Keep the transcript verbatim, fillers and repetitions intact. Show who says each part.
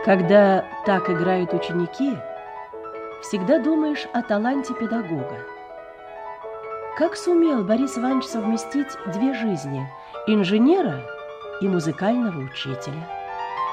Speaker 1: Когда так играют ученики, всегда думаешь о таланте педагога. Как сумел Борис Иванович совместить две жизни – инженера и музыкального учителя?